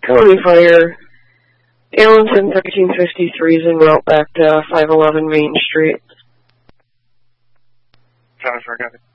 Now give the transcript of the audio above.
County Fire. Allenton 1353 is en route back to 511 Main Street. County Fire, got it.